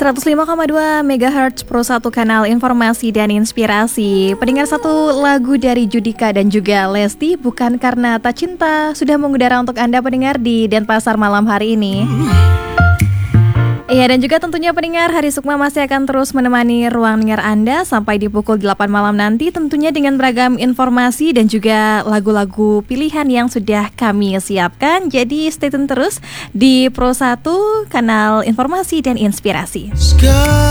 105,2 MHz Pro 1 kanal informasi dan inspirasi. Pendengar, satu lagu dari Judika dan juga Lesti, Bukan Karena Tak Cinta, sudah mengudara untuk Anda pendengar di Denpasar malam hari ini. Iya, dan juga tentunya pendengar, Hari Sukma masih akan terus menemani ruang dengar Anda sampai di pukul 8 malam nanti, tentunya dengan beragam informasi dan juga lagu-lagu pilihan yang sudah kami siapkan. Jadi stay tune terus di Pro 1 kanal informasi dan inspirasi.